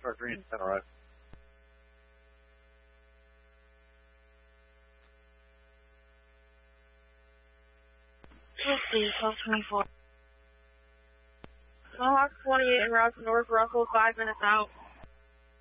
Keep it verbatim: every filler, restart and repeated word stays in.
Star Green, ten arrive. Let's see, twelve twenty-four. Mohawk twenty-eight en route to North Russell, five minutes out.